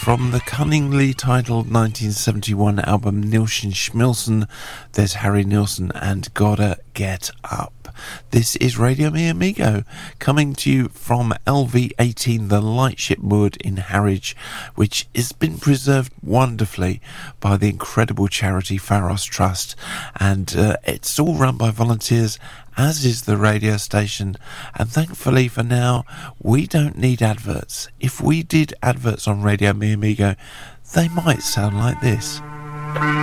From the cunningly titled 1971 album Nilsson Schmilsson, there's Harry Nilsson and Gotta Get Up. This is Radio Mi Amigo, coming to you from LV18, the lightship moored in Harwich, which has been preserved wonderfully by the incredible charity Pharos Trust, and it's all run by volunteers, as is the radio station, and thankfully for now we don't need adverts. If we did adverts on Radio Mi Amigo, they might sound like this.